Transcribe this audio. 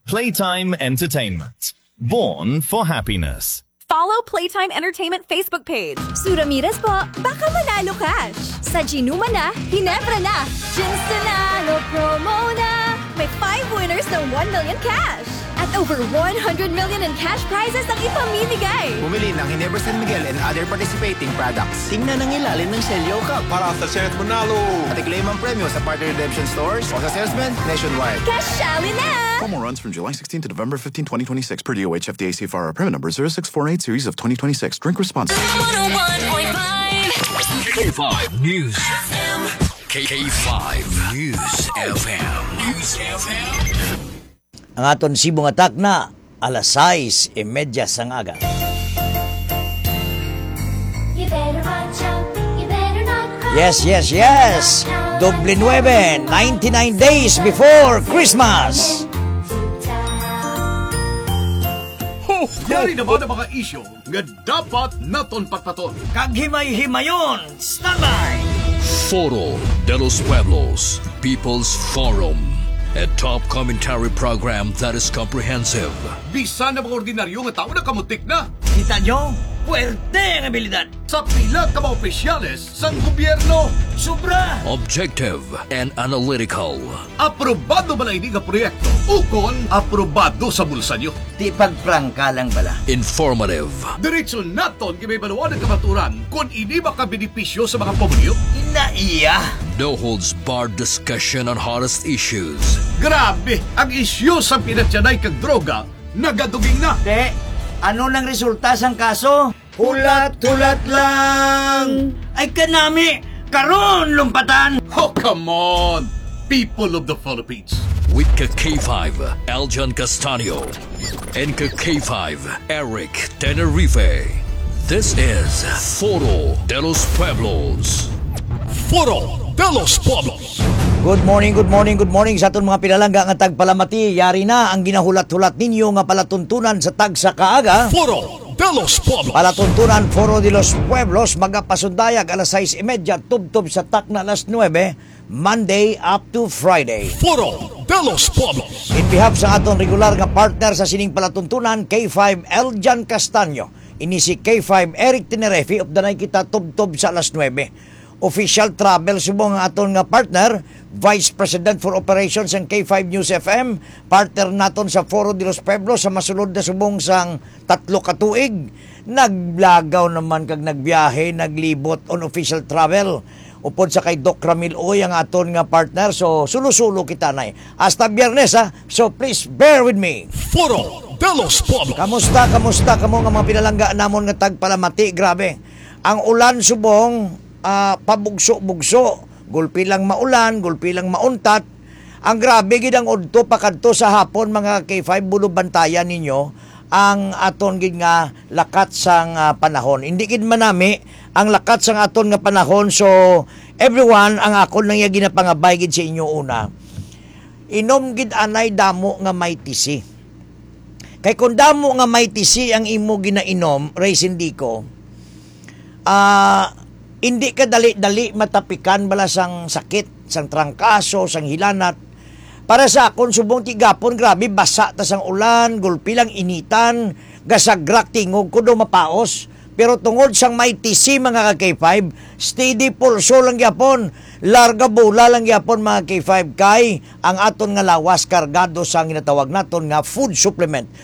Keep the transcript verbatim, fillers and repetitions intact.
Playtime Entertainment. Born for happiness. Follow Playtime Entertainment Facebook page. Suramiras po, baka manalo cash. Sa Ginuma na, Hinebra na, Gins Nanalo promo na. May five winners ng one million cash. At over one hundred million in cash prizes ang ipamimigay. Bumili ng Ginebra San Miguel and other participating products. Tingnan ang ilalim ng Selyo Cup para sa Sales Manalo. At i-claim ang premyo sa partner redemption stores o sa salesman nationwide. Cashali na! Promo runs from July sixteenth to November fifteenth, twenty twenty-six per D O H F D A C F R. Permit number zero six four eight series of twenty twenty-six. Drink responsibly. one oh one point five K five News K five News F M. News F M. Ang aton sibong atak na alas sais e medya sang aga. Yes, yes, yes. Doble nueve, ninety-nine days before Christmas. Ho! Yari naman ang mga isyo nga dapat naton patpaton. Kaghimay-himayon, standby. Foro de los Pueblos, People's Forum. A top commentary program that is comprehensive. Bisan na mga ordinaryo nga tao na kamutik na. Kita nyo? Puerte ang abilidad. Sa pila ka mga opisyales sang gobyerno. Sobra. Objective and analytical. Aprobado ba na ini nga proyekto? Ukon, aprobado sa bulsa nyo. Di pagprangka lang bala. Informative. Diretso naton kay baluan ng kamaturan kung ini makabenepisyo sa mga pamilyo. Inaiya. No holds barred discussion on hottest issues. Grabe! Ang isyu sa pinatyanay kag droga, nagaduging na! Te, ano nang resulta sang kaso? Hulat-hulat lang! Ay kanami, karon lumpatan! Oh, come on! People of the Philippines! With K five, Aljan Castanio. And K five, Eric Tenerife. This is Foro de los Pueblos. Foro de los Pueblos! Good morning, good morning, good morning sa aton mga pinalangga nga tagpalamati. Yari na ang ginahulat-hulat ninyo nga palatuntunan sa tag sa kaaga. Foro de los Pueblos! Palatuntunan Foro de los Pueblos magapasundayag alas sais e medya tubtob sa tak na alas nuebe, Monday up to Friday. Foro de los Pueblos! In behalf sa aton regular nga partner sa sining palatuntunan, K five Aljan Castanio. Ini si K five Eric Tenerife of danay kita tubtob sa alas nuebe. Official travel subong nga aton nga partner, Vice President for Operations ng K five News F M, partner naton sa Foro de los Pueblos sa masulod na subong sang tatlo ka tuig. Naglagaw naman kag nagbiyahe, naglibot on official travel. Upod sa kay Doc Ramil Oy ang aton nga partner, so sulo-sulo kita nay. Hasta Biyernes ha, so please bear with me. Foro de los Pueblos! Kamusta, kamusta kamo nga mga pinalangga namon nga tagpalamati, grabe. Ang ulan subong, Uh, pabugso-bugso, gulpi lang maulan, gulpi lang mauntat. Ang grabe gid ang udto pakadto sa hapon mga K five, bulo bantayan ninyo ang aton gid nga lakat sang uh, panahon. Hindi gid manami ang lakat sang aton nga panahon, so everyone ang akon nang ya ginapangabay gid sa inyo una. Inom gid anay damo nga may tisi. Kay kung damo nga may tisi ang imo ginainom, Ray Sindico, ah uh, hindi ka dali-dali matapikan bala sang sakit, sang trangkaso, sang hilanat. Para sa akon subong tigapon, grabe basa ta sang ulan, gulpi lang initan, gasagrak tingog ko do mapaos. Pero tungod sang may tisi mga K five, steady pulso lang gyapon, larga bola lang gyapon mga K five kay ang aton nga lawas kargado sang ginatawag naton nga food supplement.